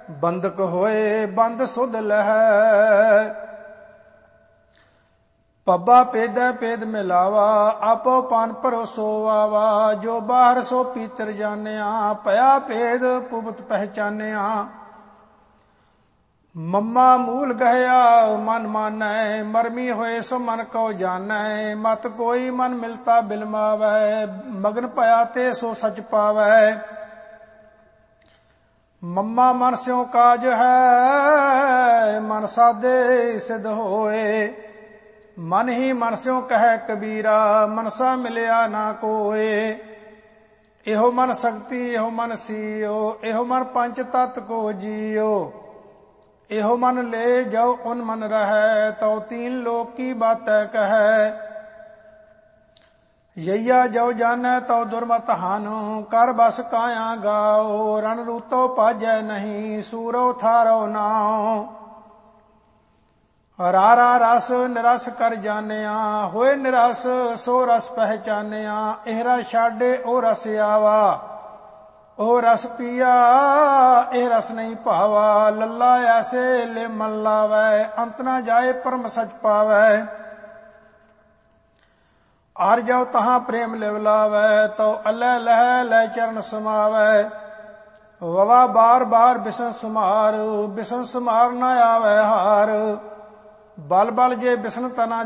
ਬੰਦਕ ਹੋਏ ਬੰਦ ਸੁਧ ਲਹੈ। ਪੱਬਾ ਪੇਦੈ ਪੇਦ ਮਿਲਾਵਾ, ਆਪੋ ਪਾਨ ਭਰੋਸੋ ਆਵਾ। ਜੋ ਬਾਹਰ ਸੋ ਪੀਤਰ ਜਾਣਿਆ, ਭਇਆ ਭੇਦ ਪੁਬਤ ਪਹਿਚਾਨਿਆ। ਮਮਾ ਮੂਲ ਗਹਿਆ ਮਨ ਮਾਨੈ, ਮਰਮੀ ਹੋਏ ਸੋ ਮਨ ਕਉ ਜਾਣੈ। ਮਤ ਕੋਈ ਮਨ ਮਿਲਤਾ ਬਿਲਮਾਵੈ, ਮਗਨ ਭਇਆ ਤੇ ਸੋ ਸਚ ਪਾਵੈ। ਮਮਾ ਮਨ ਸਿਉ ਕਾਜ ਹੈ, ਮਨ ਸਾਧੇ ਸਿਧ ਹੋਏ। ਮਨ ਹੀ ਮਨ ਸਿਉ ਕਹੈ ਕਬੀਰਾ, ਮਨਸਾ ਮਿਲਿਆ ਨਾ ਕੋਏ। ਇਹੋ ਮਨ ਸ਼ਕਤੀ ਇਹੋ ਮਨ ਸੀਓ, ਇਹੋ ਮਨ ਪੰਚ ਤਤ ਕੋ ਜੀਓ। ਇਹੋ ਮਨ ਲੈ ਜਾਉ ਉਨ ਮਨ ਰਹੈ, ਤਉ तीन लोक की बातै कहै। ਯਈਆ ਜੋ ਜਾਣੈ ਤਉ ਦੁਰਮਤ ਹਾਨੁ, ਕਰ ਬਸ ਕਾਇਆ ਗਾਓ। ਰਣ ਰੂਤੋ ਪਾਜੈ ਨਹੀਂ, ਸੂਰੋ ਥਾਰੋ ਨਾਉ। ਰਾਰਾ ਰਸ ਨਿਰਸ ਕਰ ਜਾਣਿਆ, ਹੋਏ ਨਿਰਸ ਸੋ ਰਸ ਪਹਿਚਾਨਿਆ। ਇਹਰਾ ਛਾਡੇ ਉਹ ਰਸ ਆਵਾ, ਉਹ ਰਸ ਪੀਆ ਇਹ ਰਸ ਨਹੀਂ ਭਾਵਾ। ਲੱਲਾ ਐਸੇ ਲੈ ਮਨ ਲਾਵੈ, ਅੰਤ ਨਾ ਜਾਏ ਪਰਮ ਸਚ ਪਾਵੈ। ਆਰ ਜਾਉ ਤਹਾਂ ਪ੍ਰੇਮ ਲਿਵ ਲਾਵੈ, ਤਉ ਅਲੈ ਲਹਿ ਲੈ ਚਰਨ ਸਮਾਵੈ। ਵਵਾ ਬਾਰ ਬਾਰ ਬਿਸਨ ਸੁਮਾਰ, ਬਿਸਨ ਸੁਮਾਰ ਨਾ ਆਵੈ ਹਾਰ। ਬਲ ਬਲ ਜੇ ਬਿਸਨ ਤਨਾ